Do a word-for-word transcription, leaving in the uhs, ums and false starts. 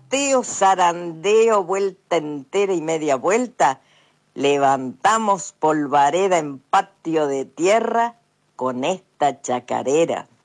Zapateo, zarandeo, vuelta entera y media vuelta, levantamos polvareda en patio de tierra con esta chacarera.